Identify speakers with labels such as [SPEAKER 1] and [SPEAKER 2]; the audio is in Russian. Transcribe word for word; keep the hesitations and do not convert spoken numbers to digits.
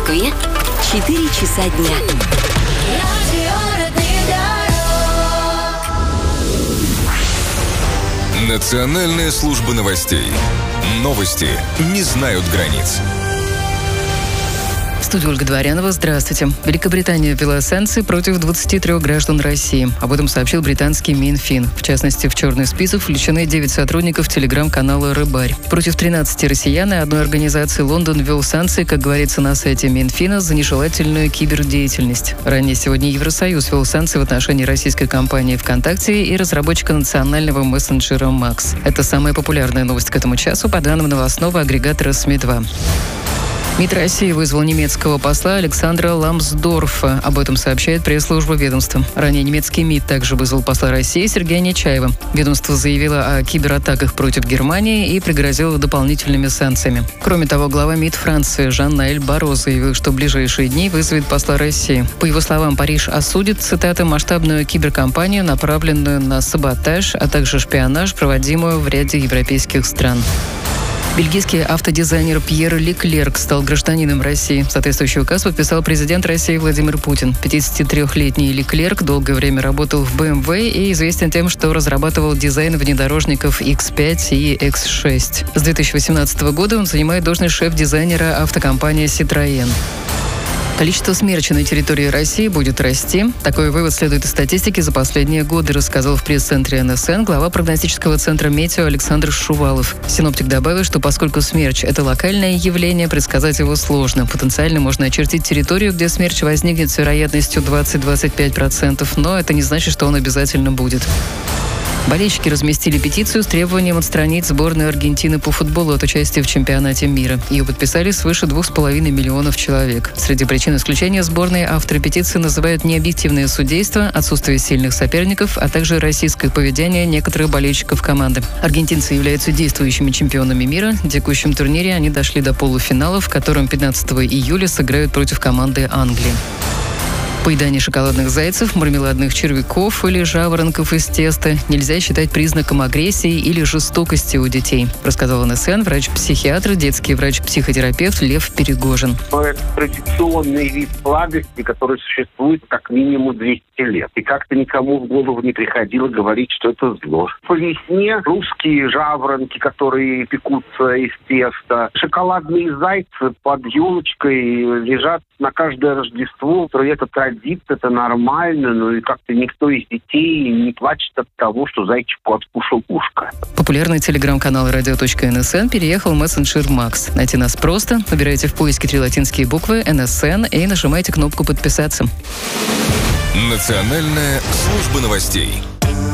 [SPEAKER 1] Москве четыре часа дня.
[SPEAKER 2] Национальная служба новостей. Новости не знают границ.
[SPEAKER 3] В студии Ольга Дворянова. Здравствуйте. Великобритания ввела санкции против двадцати трёх граждан России. Об этом сообщил британский Минфин. В частности, в черный список включены девять сотрудников телеграм-канала «Рыбарь». Против тринадцати россиян и одной организации Лондон ввел санкции, как говорится на сайте Минфина, за нежелательную кибердеятельность. Ранее сегодня Евросоюз ввел санкции в отношении российской компании ВКонтакте и разработчика национального мессенджера Макс. Это самая популярная новость к этому часу, по данным новостного агрегатора СМИ два. МИД России вызвал немецкого посла Александра Ламсдорфа. Об этом сообщает пресс-служба ведомства. Ранее немецкий МИД также вызвал посла России Сергея Нечаева. Ведомство заявило о кибератаках против Германии и пригрозило дополнительными санкциями. Кроме того, глава МИД Франции Жан-Ноэль Барро заявил, что в ближайшие дни вызовет посла России. По его словам, Париж осудит, цитата, масштабную киберкампанию, направленную на саботаж, а также шпионаж, проводимую в ряде европейских стран. Бельгийский автодизайнер Пьер Леклерк стал гражданином России. Соответствующий указ подписал президент России Владимир Путин. пятидесятитрёхлетний Леклерк долгое время работал в бэ эм вэ и известен тем, что разрабатывал дизайн внедорожников икс пять и икс шесть. С две тысячи восемнадцатого года он занимает должность шеф-дизайнера автокомпании Citroën. Количество смерчей на территории России будет расти. Такой вывод следует из статистики за последние годы, рассказал в пресс-центре эн эс эн глава прогностического центра «Метео» Александр Шувалов. Синоптик добавил, что поскольку смерч – это локальное явление, предсказать его сложно. Потенциально можно очертить территорию, где смерч возникнет с вероятностью двадцать-двадцать пять процентов, но это не значит, что он обязательно будет. Болельщики разместили петицию с требованием отстранить сборную Аргентины по футболу от участия в чемпионате мира. Ее подписали свыше двух с половиной миллионов человек. Среди причин исключения сборной авторы петиции называют необъективное судейство, отсутствие сильных соперников, а также российское поведение некоторых болельщиков команды. Аргентинцы являются действующими чемпионами мира. В текущем турнире они дошли до полуфинала, в котором пятнадцатого июля сыграют против команды Англии. Поедание шоколадных зайцев, мармеладных червяков или жаворонков из теста нельзя считать признаком агрессии или жестокости у детей, рассказал эн эс эн врач-психиатр, детский врач-психотерапевт Лев Перегожин.
[SPEAKER 4] Это традиционный вид сладости, который существует как минимум двести лет. И как-то никому в голову не приходило говорить, что это зло. По весне русские жаворонки, которые пекутся из теста, шоколадные зайцы под елочкой лежат на каждое Рождество. Это традиция, это нормально, но и как-то никто из детей не плачет от того, что зайчику откушал ушко.
[SPEAKER 3] Популярный телеграм-канал радио точка эн эс эн переехал в мессенджер Макс. Найти нас просто. Набирайте в поиске три латинские буквы эн эс эн и нажимайте кнопку «Подписаться».
[SPEAKER 2] Национальная служба новостей.